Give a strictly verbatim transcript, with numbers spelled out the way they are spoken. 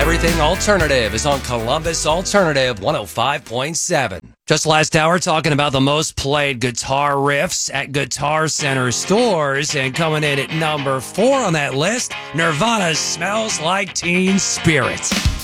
Everything Alternative is on Columbus Alternative one oh five point seven. Just last hour talking about the most played guitar riffs at Guitar Center stores, and coming in at number four on that list, Nirvana's Smells Like Teen Spirit.